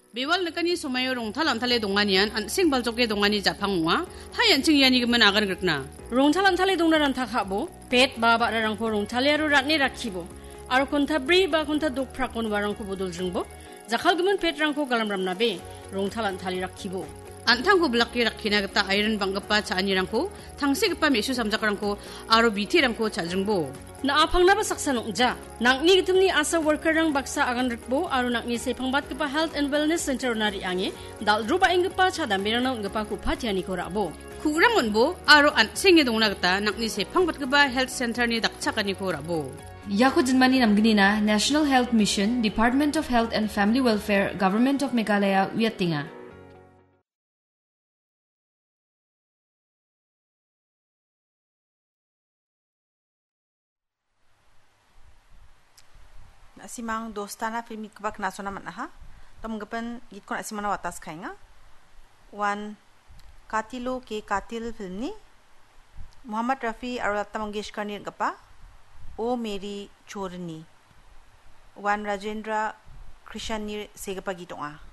Bewal nakani sumayo rongtalan thale donganian an singbal joke dongani japangwa hayan chingyani gemen agan grekna rongtalan thale dongnaran thakabo pet baba rarangko rongthale aru ratni rakhibo aru konta bri ba konta dokphra kon warangko bodol jingbo jakhal gemen pet rangko galamramna be rongtalan thale rakhibo antangko blakki rakhina gata iron banggapa chaanirangko tangsigpa mesu samjakrangko aru bitirangko chajungbo na aphangna ba saksa nongja nangni gitumni asa worker rang baksa agan rikbo aru nakni sephangbat gapa health and wellness center nari ange daldruba ingpa chadambirana ingpa ku phatiani ko rabo kurangonbo aru an singi dongna gata nakni sephangbat gapa health center ni dakchakani ko rabo Yako jinmani namgnina National Health Mission, Department of Health and Family Welfare, Government of Meghalaya, Wiatinga. Asimang dostana film kebak nasional mana ha? Tom gapan gitkon asimana watas kainga. Wan katilo ke katil film ni Muhammad Rafi Arulata Mangeshkar ni gapa O Mary Chorni. Wan Rajendra Krishan ni segapa gitonga.